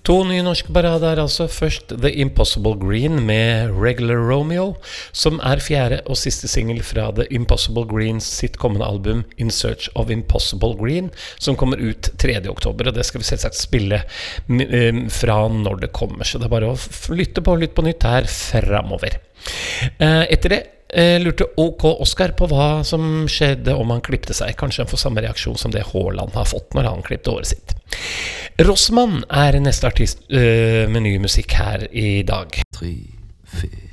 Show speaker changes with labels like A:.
A: To nye norske barader altså. Først The Impossible Green med Regular Romeo, som fjerde og siste single fra The Impossible Greens sitt kommende album In Search of Impossible Green, som kommer ut 3. oktober, og det skal vi selvsagt spille fra når det kommer, så det bare å lytte på nytt her fremover. Etter det lurte OK Oscar på hva som skjedde om han klippte seg. Kanskje han får samme reaksjon som det Haaland har fått når han klippte håret sitt. Rossmann neste artist med ny musikk her i dag.
B: 3, 4